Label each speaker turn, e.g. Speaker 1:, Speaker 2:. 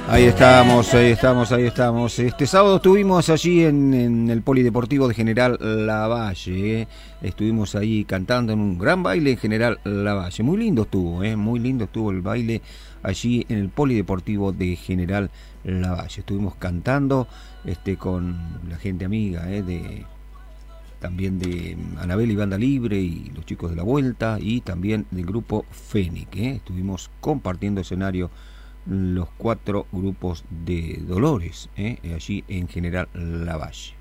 Speaker 1: Ahí estamos, ahí estamos, ahí estamos. Este sábado estuvimos allí en el Polideportivo de General Lavalle. Estuvimos ahí cantando en un gran baile en General Lavalle. Muy lindo estuvo, muy lindo estuvo el baile allí en el Polideportivo de General Lavalle. Estuvimos cantando con la gente amiga también de Anabel y Banda Libre y los chicos de la Vuelta y también del grupo Fénix. Estuvimos compartiendo escenario los 4 grupos de Dolores allí en General Lavalle.